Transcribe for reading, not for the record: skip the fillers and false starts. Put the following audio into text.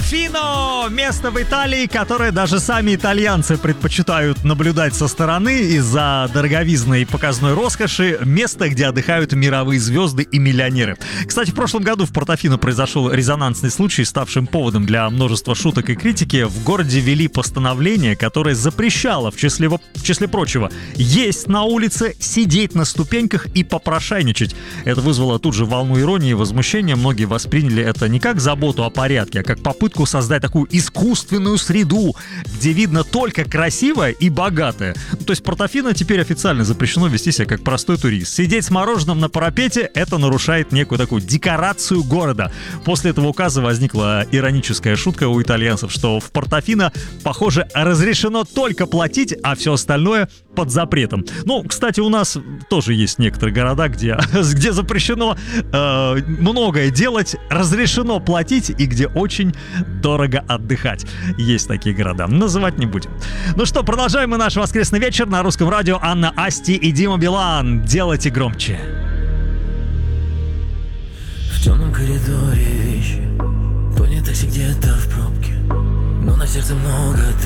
Портофино! Место в Италии, которое даже сами итальянцы предпочитают наблюдать со стороны из-за дороговизной показной роскоши. Место, где отдыхают мировые звезды и миллионеры. Кстати, в прошлом году в Портофино произошел резонансный случай, ставшим поводом для множества шуток и критики. В городе ввели постановление, которое запрещало, в числе прочего, есть на улице, сидеть на ступеньках и попрошайничать. Это вызвало тут же волну иронии и возмущения. Многие восприняли это не как заботу о порядке, а как попытку создать такую искусственную среду, где видно только красивое и богатое. То есть в Портофино теперь официально запрещено вести себя как простой турист. Сидеть с мороженым на парапете — это нарушает некую такую декорацию города. После этого указа возникла ироническая шутка у итальянцев, что в Портофино, похоже, разрешено только платить, а все остальное под запретом. Ну, кстати, у нас тоже есть некоторые города, где запрещено многое делать, разрешено платить и где очень дорого отдыхать. Есть такие города. Называть не будем. Ну что, продолжаем мы наш воскресный вечер на русском радио. Анна Асти и Дима Билан. Делайте громче. В темном коридоре вещи, пони такси где-то в пробке, но на сердце много